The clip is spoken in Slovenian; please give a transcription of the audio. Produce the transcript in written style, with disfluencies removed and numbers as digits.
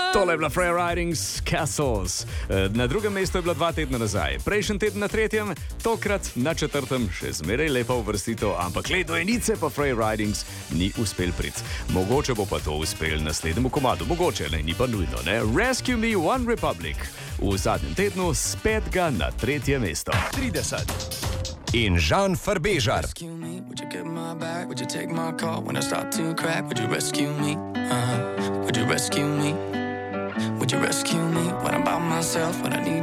Tole je bila Free Ridings Castles. Na drugem mestu je bila 2 tedna nazaj, prejšnji teden na tretjem, tokrat na četrtem, še zmeraj lepa uvrstitev, ampak le do enice pa Free Ridings ni uspel priti. Mogoče bo pa to uspel naslednjemu komadu, mogoče ne, ni pa nujno, ne? Rescue Me One Republic v zadnjem tednu z 5. na 3. mesto. 30. In Žan Farbežar. Would you get my back? Would you take my call when I start to crack? Would you rescue me? Would you rescue me? Would you rescue me when I'm by myself, when I need